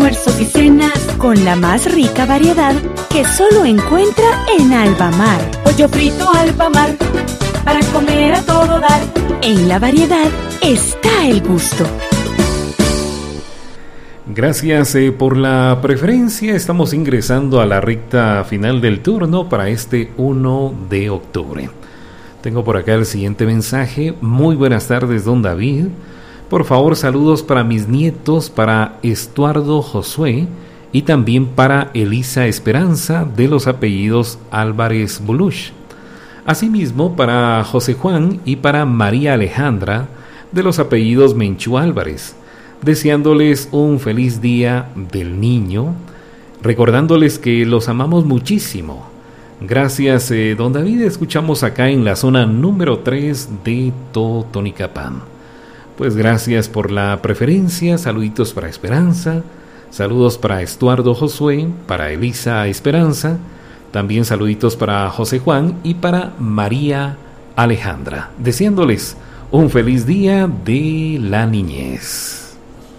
almuerzos y cenas con la más rica variedad que solo encuentra en Albamar. Pollo frito Albamar, para comer a todo dar. En la variedad está el gusto. Gracias por la preferencia. Estamos ingresando a la recta final del turno para este 1 de octubre. Tengo por acá el siguiente mensaje. Muy buenas tardes, don David. Por favor, saludos para mis nietos, para Estuardo Josué y también para Elisa Esperanza, de los apellidos Álvarez Bulush. Asimismo, para José Juan y para María Alejandra, de los apellidos Menchú Álvarez, deseándoles un feliz día del niño, recordándoles que los amamos muchísimo. Gracias, don David. Escuchamos acá en la zona número 3 de Totonicapán. Pues gracias por la preferencia. Saluditos para Esperanza, saludos para Estuardo Josué, para Elisa Esperanza, también saluditos para José Juan y para María Alejandra, deseándoles un feliz día de la niñez.